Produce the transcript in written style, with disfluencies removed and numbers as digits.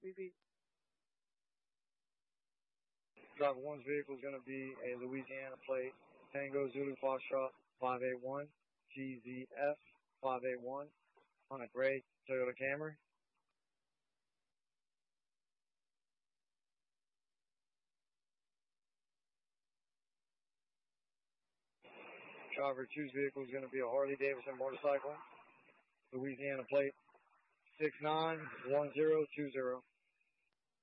beep, beep. Driver 1's vehicle is going to be a Louisiana plate Tango Zulu Foxtrot 581 GZF 581 on a gray Toyota Camry. Driver 2's vehicle is going to be a Harley Davidson motorcycle, Louisiana plate 691020.